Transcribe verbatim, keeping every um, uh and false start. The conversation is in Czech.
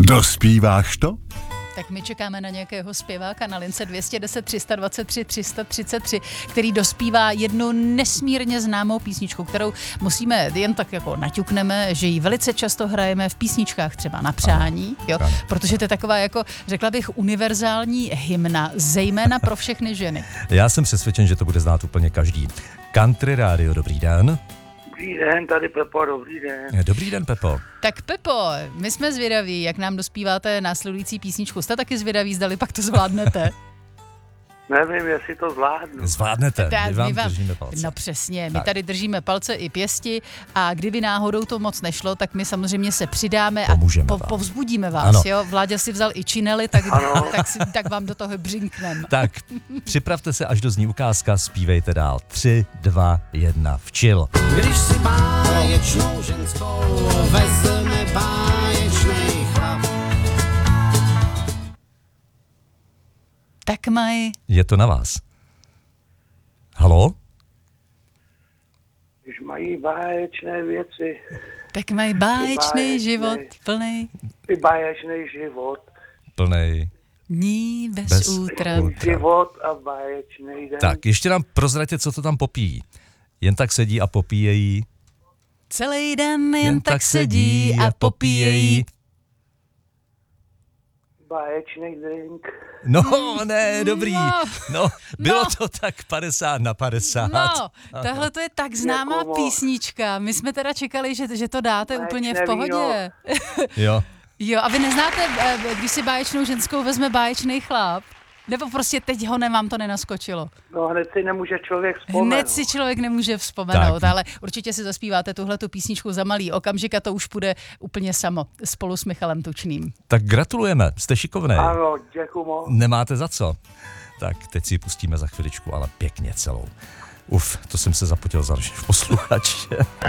Dospíváš to? Tak my čekáme na nějakého zpěváka na lince dvě stě deset, tři sta dvacet tři, tři sta třicet tři, který dospívá jednu nesmírně známou písničku, kterou musíme jen tak jako naťukneme, že ji velice často hrajeme v písničkách třeba na přání, jo, protože to je taková jako, řekla bych, univerzální hymna, zejména pro všechny ženy. Já jsem přesvědčen, že to bude znát úplně každý. Country Radio, dobrý den. Dobrý den, tady Pepo, dobrý den. Dobrý den, Pepo. Tak Pepo, my jsme zvědaví, jak nám dospíváte následující písničku. Jste taky zvědaví, zdali pak to zvládnete? Nevím, jestli to zvládnu. Zvládnete, Tá, my vám, my vám držíme palce. No přesně, my tak. tady držíme palce i pěsti a kdyby náhodou to moc nešlo, tak my samozřejmě se přidáme Pomůžeme a po, vám. povzbudíme vás. Ano. Jo? Vláďa si vzal i činely, tak, tak, si, tak vám do toho břinknem. Tak, připravte se, až dozní ukázka, zpívejte dál. Tři, dva, jedna, včil. Když si báječnou ženskou vezme báječnej chlap. Tak mají. Je to na vás. Halo? Když mají báječné věci, Tak mají báječný báječnej. život plný i báječný život, Plnej. ní bez, Bez útra. útra. život a báječný den. Tak, ještě nám prozraďte, co to tam popíjí. Jen tak sedí a popíjejí. Celý den jen, jen tak sedí a popíjejí. Báječný drink. No, ne, dobrý. No. No, bylo No. to tak padesát na padesát. No, tahle to je tak známá Jako moc. písnička. My jsme teda čekali, že, že to dáte Báječné úplně v víno. pohodě. Jo. Jo, a vy neznáte, eh, když si báječnou ženskou vezme báječný chlap? Nebo prostě teď ho nemám to nenaskočilo? No hned si nemůže člověk vzpomenout. Hned si člověk nemůže vzpomenout, Tak. ale určitě si zaspíváte tuhletu písničku za malý okamžik a to už půjde úplně samo spolu s Michalem Tučným. Tak gratulujeme, jste šikovnej. Ano, děkuju moc. Nemáte za co. Tak, teď si ji pustíme za chviličku, ale pěkně celou. Uf, to jsem se zapotil za naše posluchače.